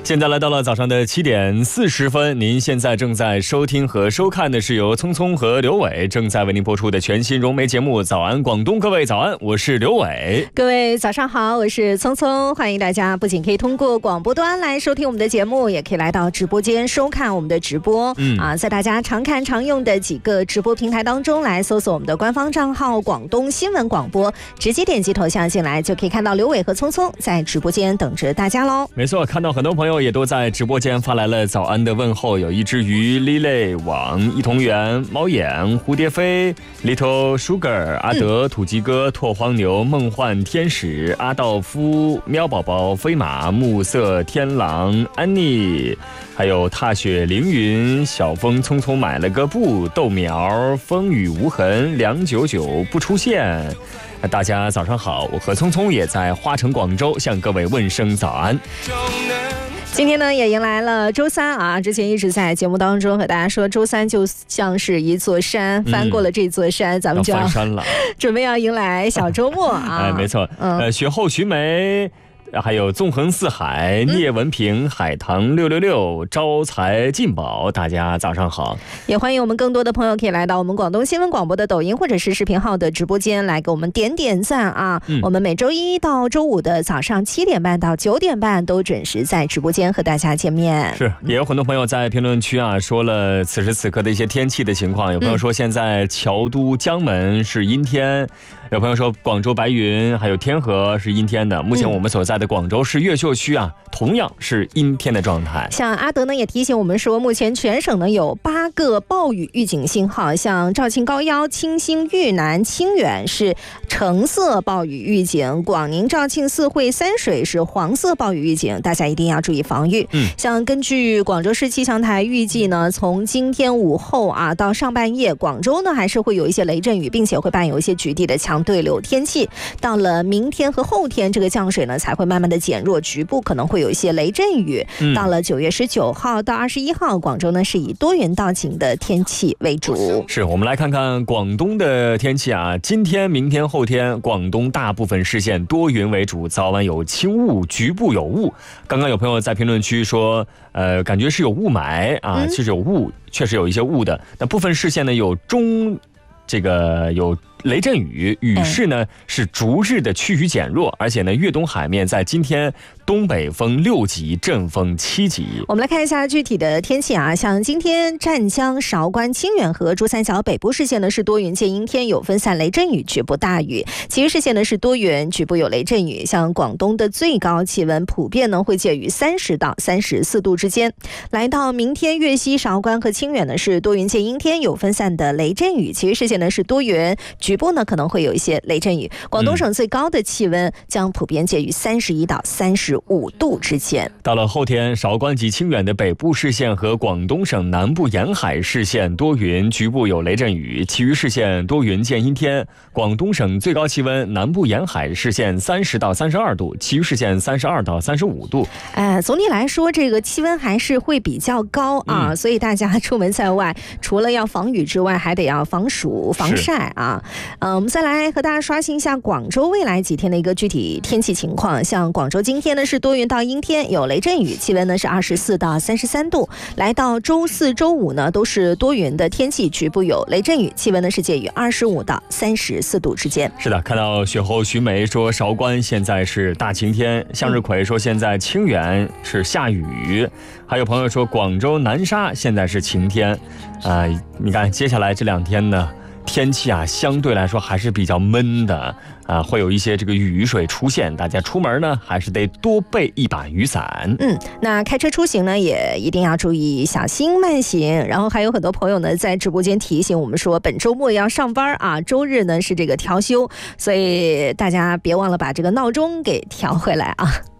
现在来到了早上的7点40分，您现在正在收听和收看的是由聪聪和刘伟正在为您播出的全新融媒节目《早安广东》。各位早安，我是刘伟。 各位早上好，我是聪聪。欢迎大家不仅可以通过广播端来收听我们的节目，也可以来到直播间收看我们的直播。在大家常看常用的几个直播平台当中来搜索我们的官方账号广东新闻广播，直接点击头像进来就可以看到刘伟和聪聪在直播间等着大家喽。 没错，看到很多朋友也都在直播间发来了早安的问候，有一只鱼、Lily、网、一同源、猫眼、蝴蝶飞、Little Sugar、阿德、土鸡哥、拓荒牛、梦幻天使、阿道夫、喵宝宝、飞马、暮色天狼、安妮，还有踏雪凌云、小风匆匆买了个布、豆苗、风雨无痕、299不出现。大家早上好，我和聪聪也在花城广州向各位问声早安。 今天呢也迎来了周三啊，之前一直在节目当中和大家说，周三就像是一座山，翻过了这座山，咱们就要翻山了， 准备要迎来小周末啊。 没错，雪后寻梅。还有纵横四海、聂文平、海棠666、招财进宝，大家早上好！ 也欢迎我们更多的朋友可以来到我们广东新闻广播的抖音或者是视频号的直播间来给我们点点赞啊！我们每周一到周五的早上7点半到9点半都准时在直播间和大家见面。 是，也有很多朋友在评论区啊说了此时此刻的一些天气的情况。有朋友说现在侨都江门是阴天，有朋友说广州白云还有天河是阴天的。目前我们所在的广州市越秀区啊，同样是阴天的状态。 像阿德呢也提醒我们说，目前全省呢有8个暴雨预警信号，像肇庆高腰、清新、豫南、清远是橙色暴雨预警，广宁、肇庆、四惠、三水是黄色暴雨预警，大家一定要注意防御。像根据广州市气象台预计呢，从今天午后啊到上半夜，广州呢还是会有一些雷阵雨，并且会伴有一些局地的强对流天气。到了明天和后天，这个降水呢才会慢慢的减弱，局部可能会有一些雷阵雨。到了9月19号到21号，广州呢是以多云到晴的天气为主。 是，我们来看看广东的天气啊。今天、明天、后天，广东大部分视线多云为主，早晚有轻雾，局部有雾。刚刚有朋友在评论区说，感觉是有雾霾啊，其实有雾，确实有一些雾的。那部分视线呢有有雷阵雨，雨势呢是逐日的趋于减弱，而且呢粤东海面在今天东北风6级，阵风7级。 我们来看一下具体的天气啊，像今天湛江、韶关、清远和珠三角北部视线呢是多云见阴天，有分散雷阵雨，局部大雨；其余视线呢是多云，局部有雷阵雨。像广东的最高气温普遍呢会介于30到34度之间。来到明天，粤西、韶关和清远呢是多云见阴天，有分散的雷阵雨；其余视线呢是多云，局部呢可能会有一些雷阵雨。广东省最高的气温将普遍介于31到35度之间。 到了后天，韶关及清远的北部视线和广东省南部沿海视线多云，局部有雷阵雨；其余视线多云见阴天。广东省最高气温，南部沿海视线30到32度，其余视线32到35度。 总体来说，这个气温还是会比较高啊，所以大家出门在外，除了要防雨之外，还得要防暑、防晒啊。我们再来和大家刷新一下广州未来几天的一个具体天气情况。像广州今天呢是多云到阴天，有雷阵雨，气温呢是24到33度。来到周四周五呢都是多云的天气，局部有雷阵雨，气温呢是介于25到34度之间。 是的，看到雪后寻梅说韶关现在是大晴天，向日葵说现在清远是下雨，还有朋友说广州南沙现在是晴天。你看接下来这2天呢天气啊相对来说还是比较闷的啊，会有一些这个雨水出现，大家出门呢还是得多备一把雨伞。 那开车出行呢也一定要注意小心慢行。然后还有很多朋友呢在直播间提醒我们说，本周末要上班啊，周日呢是这个调休，所以大家别忘了把这个闹钟给调回来啊。